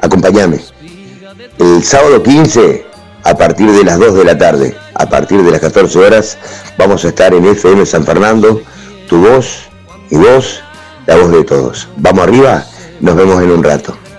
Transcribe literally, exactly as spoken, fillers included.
acompáñame. El sábado quince, a partir de las dos de la tarde, a partir de las catorce horas, vamos a estar en F M San Fernando, tu voz, mi voz, la voz de todos. Vamos arriba, nos vemos en un rato.